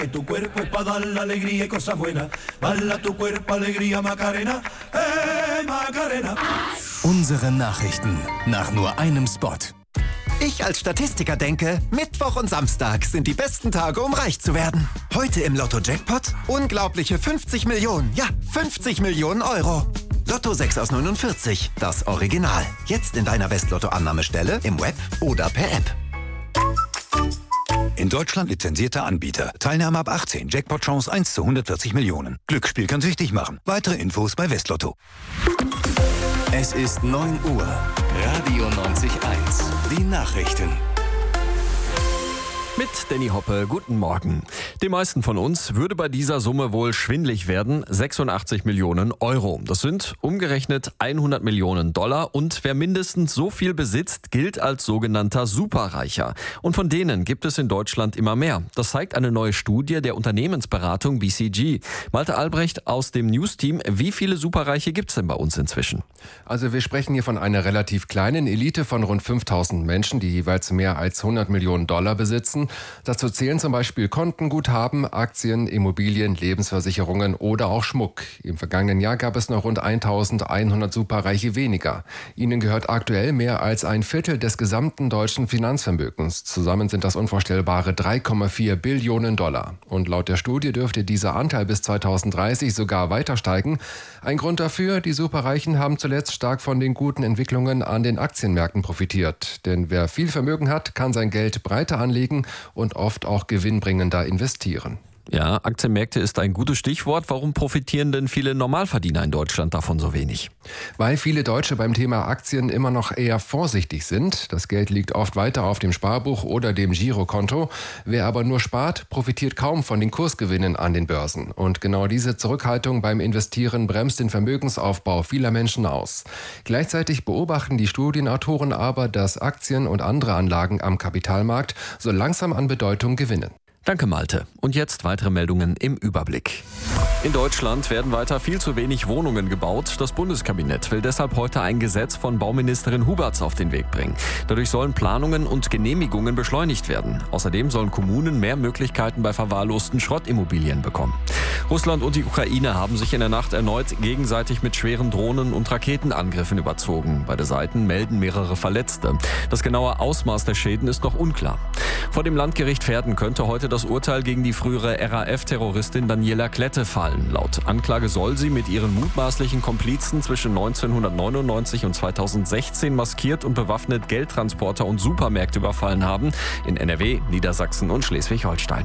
tu cuerpo es para dar la alegría y cosas buenas. Bala tu cuerpo, alegría, Macarena, Macarena. Unsere Nachrichten nach nur einem Spot. Ich als Statistiker denke, Mittwoch und Samstag sind die besten Tage, um reich zu werden. Heute im Lotto-Jackpot unglaubliche 50 Millionen, ja 50 Millionen Euro. Lotto 6 aus 49, das Original. Jetzt in deiner Westlotto-Annahmestelle, im Web oder per App. In Deutschland lizenzierter Anbieter. Teilnahme ab 18. Jackpot-Chance 1 zu 140 Millionen. Glücksspiel kann süchtig machen. Weitere Infos bei Westlotto. Es ist 9 Uhr. Radio 90.1. Die Nachrichten. Mit Danny Hoppe, guten Morgen. Den meisten von uns würde bei dieser Summe wohl schwindlig werden, 86 Millionen Euro. Das sind umgerechnet 100 Millionen Dollar und wer mindestens so viel besitzt, gilt als sogenannter Superreicher. Und von denen gibt es in Deutschland immer mehr. Das zeigt eine neue Studie der Unternehmensberatung BCG. Malte Albrecht aus dem News-Team, wie viele Superreiche gibt es denn bei uns inzwischen? Also wir sprechen hier von einer relativ kleinen Elite von rund 5000 Menschen, die jeweils mehr als 100 Millionen Dollar besitzen. Dazu zählen zum Beispiel Kontenguthaben, Aktien, Immobilien, Lebensversicherungen oder auch Schmuck. Im vergangenen Jahr gab es noch rund 1100 Superreiche weniger. Ihnen gehört aktuell mehr als ein Viertel des gesamten deutschen Finanzvermögens. Zusammen sind das unvorstellbare 3,4 Billionen Dollar. Und laut der Studie dürfte dieser Anteil bis 2030 sogar weiter steigen. Ein Grund dafür, die Superreichen haben zuletzt stark von den guten Entwicklungen an den Aktienmärkten profitiert. Denn wer viel Vermögen hat, kann sein Geld breiter anlegen und oft auch gewinnbringender investieren. Ja, Aktienmärkte ist ein gutes Stichwort. Warum profitieren denn viele Normalverdiener in Deutschland davon so wenig? Weil viele Deutsche beim Thema Aktien immer noch eher vorsichtig sind. Das Geld liegt oft weiter auf dem Sparbuch oder dem Girokonto. Wer aber nur spart, profitiert kaum von den Kursgewinnen an den Börsen. Und genau diese Zurückhaltung beim Investieren bremst den Vermögensaufbau vieler Menschen aus. Gleichzeitig beobachten die Studienautoren aber, dass Aktien und andere Anlagen am Kapitalmarkt so langsam an Bedeutung gewinnen. Danke, Malte. Und jetzt weitere Meldungen im Überblick. In Deutschland werden weiter viel zu wenig Wohnungen gebaut. Das Bundeskabinett will deshalb heute ein Gesetz von Bauministerin Huberts auf den Weg bringen. Dadurch sollen Planungen und Genehmigungen beschleunigt werden. Außerdem sollen Kommunen mehr Möglichkeiten bei verwahrlosten Schrottimmobilien bekommen. Russland und die Ukraine haben sich in der Nacht erneut gegenseitig mit schweren Drohnen- und Raketenangriffen überzogen. Beide Seiten melden mehrere Verletzte. Das genaue Ausmaß der Schäden ist noch unklar. Vor dem Landgericht Verden könnte heute das Urteil gegen die frühere RAF-Terroristin Daniela Klette fallen. Laut Anklage soll sie mit ihren mutmaßlichen Komplizen zwischen 1999 und 2016 maskiert und bewaffnet Geldtransporter und Supermärkte überfallen haben in NRW, Niedersachsen und Schleswig-Holstein.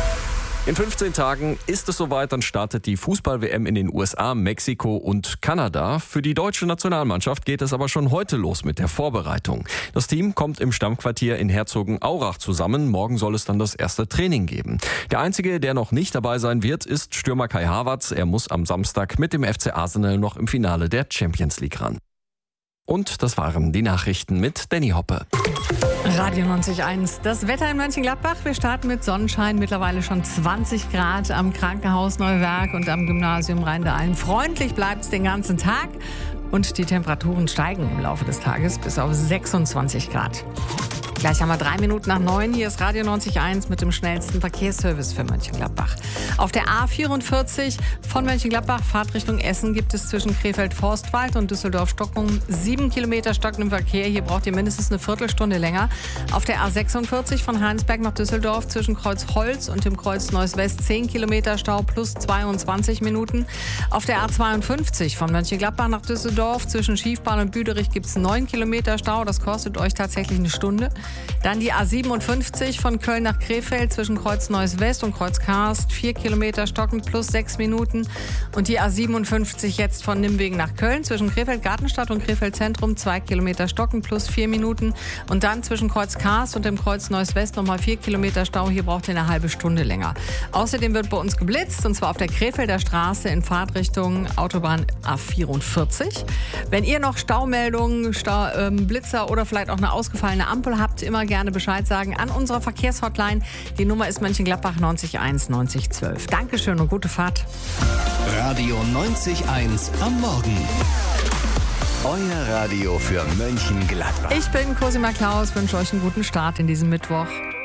In 15 Tagen ist es soweit, dann startet die Fußball-WM in den USA, Mexiko und Kanada. Für die deutsche Nationalmannschaft geht es aber schon heute los mit der Vorbereitung. Das Team kommt im Stammquartier in Herzogenaurach zusammen. Morgen soll es dann das erste Training geben. Der Einzige, der noch nicht dabei sein wird, ist Stürmer Kai Havertz. Er muss am Samstag mit dem FC Arsenal noch im Finale der Champions League ran. Und das waren die Nachrichten mit Danny Hoppe. Radio 90.1. Das Wetter in Mönchengladbach. Wir starten mit Sonnenschein. Mittlerweile schon 20 Grad am Krankenhaus Neuwerk und am Gymnasium Rhein-der-Alm. Freundlich bleibt es den ganzen Tag. Und die Temperaturen steigen im Laufe des Tages bis auf 26 Grad. Gleich haben wir 3 Minuten nach 9. Hier ist Radio 90.1 mit dem schnellsten Verkehrsservice für Mönchengladbach. Auf der A44 von Mönchengladbach, Fahrtrichtung Essen, gibt es zwischen Krefeld-Forstwald und Düsseldorf-Stockholm 7 Kilometer stockenden Verkehr. Hier braucht ihr mindestens eine Viertelstunde länger. Auf der A46 von Heinsberg nach Düsseldorf zwischen Kreuz Holz und dem Kreuz Neuss West 10 Kilometer Stau plus 22 Minuten. Auf der A52 von Mönchengladbach nach Düsseldorf zwischen Schiefbahn und Büderich gibt es 9 Kilometer Stau. Das kostet euch tatsächlich eine Stunde. Dann die A57 von Köln nach Krefeld zwischen Kreuz Neuss West und Kreuz Karst 4 Kilometer stockend plus 6 Minuten. Und die A57 jetzt von Nimwegen nach Köln zwischen Krefeld Gartenstadt und Krefeld Zentrum 2 Kilometer stockend plus 4 Minuten. Und dann zwischen Kreuz Karst und dem Kreuz Neuss West nochmal 4 Kilometer Stau. Hier braucht ihr eine halbe Stunde länger. Außerdem wird bei uns geblitzt und zwar auf der Krefelder Straße in Fahrtrichtung Autobahn A44. Wenn ihr noch Staumeldungen, Blitzer oder vielleicht auch eine ausgefallene Ampel habt, immer gerne Bescheid sagen an unserer Verkehrshotline. Die Nummer ist Mönchengladbach 901 9012. Dankeschön und gute Fahrt. Radio 90.1 am Morgen. Euer Radio für Mönchengladbach. Ich bin Cosima Klaus, wünsche euch einen guten Start in diesem Mittwoch.